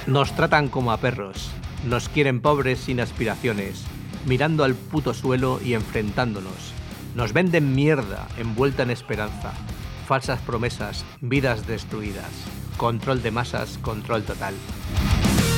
Nos tratan como a perros, nos quieren pobres sin aspiraciones, mirando al puto suelo y enfrentándonos. Nos venden mierda envuelta en esperanza, falsas promesas, vidas destruidas, control de masas, control total.